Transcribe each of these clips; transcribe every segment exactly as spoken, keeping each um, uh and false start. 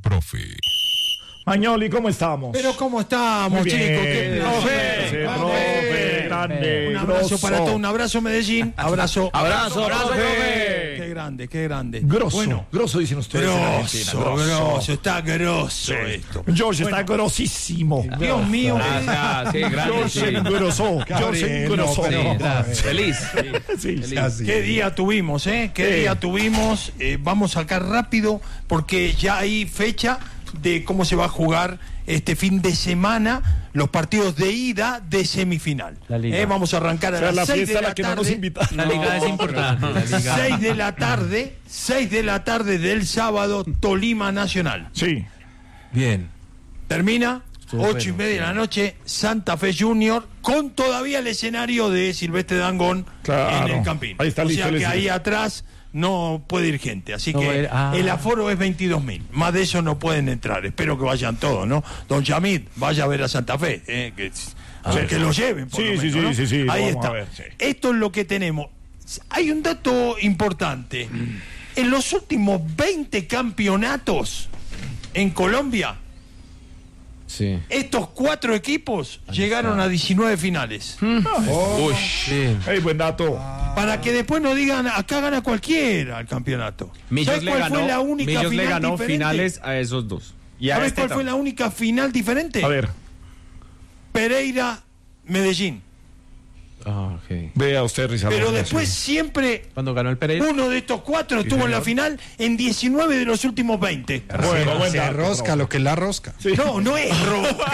profe. Mañoli, ¿cómo estamos? Pero ¿cómo estamos, chicos? ¿Qué profe, profe, profe, grande, un abrazo grosso. para todos, un abrazo Medellín, abrazo, Abrazo, abrazo, profe. Qué grande, qué grande. Grosso, Bueno, grosso dicen ustedes. en Argentina, grosso, grosso, está grosso esto. George está grosísimo. Dios mío, Ah, sí, grande, George sí. se engrosó. George se engrosó. Sí, gracias. Feliz. Sí, sí. Feliz. qué día tuvimos, ¿eh? Qué Sí. día tuvimos. Eh, vamos a sacar rápido porque ya hay fecha de cómo se va a jugar este fin de semana los partidos de ida de semifinal. La Liga. Eh, vamos a arrancar a O sea, la las seis fiesta de a la la que no nos tarde. invitaron. La liga es importante. La liga. seis de la tarde, seis de la tarde del sábado, Tolima Nacional. Sí. Bien. Termina Estuvo ocho y bueno, media de la noche, Santa Fe Junior, con todavía el escenario de Silvestre Dangond Claro. en el Campín. Ahí está o listo sea el que ahí escenario. atrás no puede ir gente, así No que va a ir- ah. el aforo es veintidós mil, más de eso no pueden entrar, espero que vayan todos, ¿no? Don Yamid, vaya a ver a Santa Fe, eh, que, o sea, que lo lleven por Sí, lo sí, menos, sí, ¿no? sí, sí, lo ahí vamos está. a ver, sí. Esto es lo que tenemos. Hay un dato importante, en los últimos veinte campeonatos en Colombia, Sí. estos cuatro equipos llegaron a diecinueve finales. Uy. Bien. Hey, buen dato. Para que después no digan, acá gana cualquiera el campeonato. Millos ¿Sabes le cuál ganó, fue la única Millos final le ganó diferente? finales a esos dos. Y a ¿Sabes este cuál fue tam- la única final diferente? A ver, Pereira, Medellín. Ah, ok. vea usted, Rizardo. Pero después siempre Cuando ganó el Pereira. uno de estos cuatro estuvo en la final en diecinueve de los últimos veinte. Bueno, buen Se dato. rosca lo que es la rosca. No, no es robo.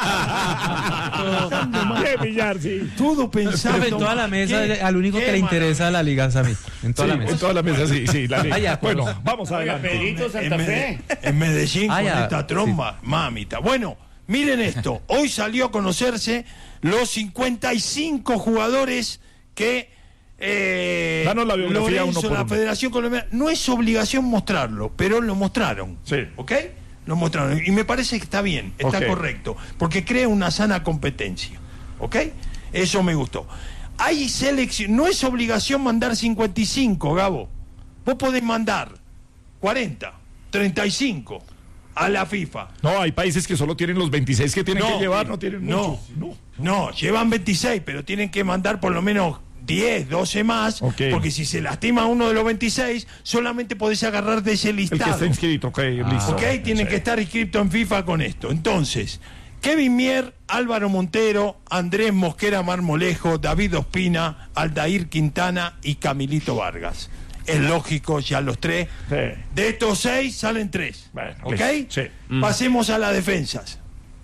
Qué billar, sí. Todo pensando. Profe, en toda la mesa, Qué- al único qué que le interesa la liga es a mí. En toda Sí, la mesa. en toda la mesa, sí, sí. La liga. Ah, ya, bueno, pues. vamos adelante. En, Mede- en Medellín Ah, con ya, esta tromba, mamita. Bueno, miren esto. Hoy salió a conocerse los cincuenta y cinco jugadores que eh, Danos la biografía Lorenzo, uno por la uno. Federación Colombiana. No es obligación mostrarlo, pero lo mostraron. Sí. ¿Ok? Lo mostraron. Y me parece que está bien, está Ok. correcto. Porque crea una sana competencia. ¿Ok? Eso me gustó. Hay selección. No es obligación mandar cincuenta y cinco, Gabo. Vos podés mandar cuarenta, treinta y cinco a la FIFA. No, hay países que solo tienen los veintiséis que tienen que llevar, no tienen no, muchos. no, llevan veintiséis, pero tienen que mandar por lo menos diez, doce más, Ok. porque si se lastima uno de los veintiséis, solamente podés agarrar de ese El que listado. está inscrito, ok, listo. ¿Ok? Tienen Sí. que estar inscritos en FIFA con esto. Entonces, Kevin Mier, Álvaro Montero, Andrés Mosquera Marmolejo, David Ospina, Aldair Quintana y Camilito Vargas. Es lógico, ya los tres. Sí. De estos seis salen tres. Bueno, ¿Ok? listo, sí. Pasemos a las defensas.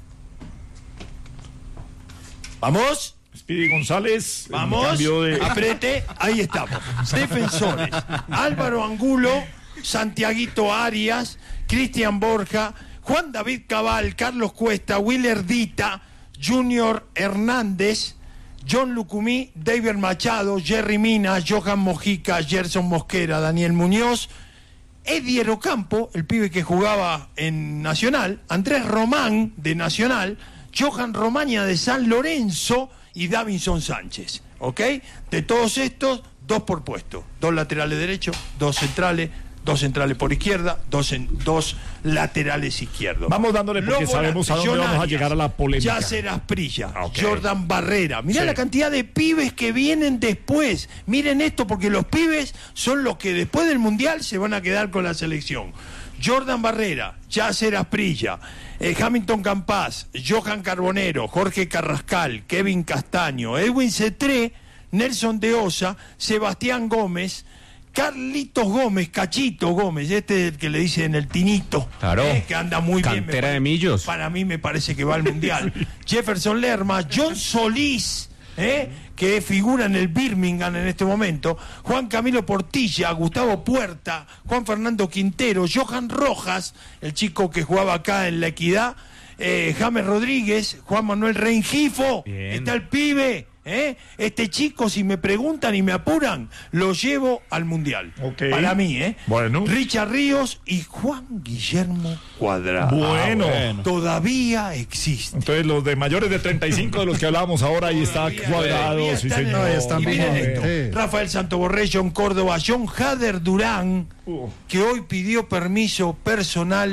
¿Vamos? Speedy González. en Vamos, cambio de- aprete, ahí estamos. Defensores: Álvaro Angulo, Santiaguito Arias, Cristian Borja, Juan David Cabal, Carlos Cuesta, Willer Dita, Junior Hernández, John Lucumí, David Machado, Jerry Mina, Johan Mojica, Gerson Mosquera, Daniel Muñoz, Eddie Ocampo, el pibe que jugaba en Nacional, Andrés Román de Nacional, Johan Romaña de San Lorenzo y Davinson Sánchez. ¿Ok? De todos estos, dos por puesto. Dos laterales derechos, dos centrales, dos centrales por izquierda, dos, en, dos laterales izquierdos. Vamos dándole porque Los sabemos a volantes, dónde John vamos a Arias, llegar a la polémica. Yasser Asprilla, Ah, ok. Jordan Barrera. Mirá Sí. la cantidad de pibes que vienen después. Miren esto, porque los pibes son los que después del Mundial se van a quedar con la selección. Jordan Barrera, Yasser Asprilla, eh, Hamilton Campás, Johan Carbonero, Jorge Carrascal, Kevin Castaño, Edwin Cetré, Nelson de Osa, Sebastián Gómez, Carlitos Gómez, Cachito Gómez, este es el que le dicen el Tinito, Claro. eh, que anda muy bien. me Cantera pare- de Millos. Para mí me parece que va al Mundial. Jefferson Lerma, John Solís, eh, que figura en el Birmingham en este momento, Juan Camilo Portilla, Gustavo Puerta, Juan Fernando Quintero, Johan Rojas, el chico que jugaba acá en La Equidad, eh, James Rodríguez, Juan Manuel Rengifo, Bien. está el pibe. ¿Eh? Este chico, si me preguntan y me apuran, lo llevo al Mundial. Ok. Para mí, ¿eh? Bueno. Richard Ríos y Juan Guillermo Cuadrado. Bueno. Todavía existe. Entonces, los de mayores de treinta y cinco de los que hablábamos ahora, ahí está Todavía- Cuadrado, todavía sí, están en- señor. ahí están y miren bien. esto, Sí. Rafael Santoborré, John Córdoba, John Hader Durán, Uh. que hoy pidió permiso personal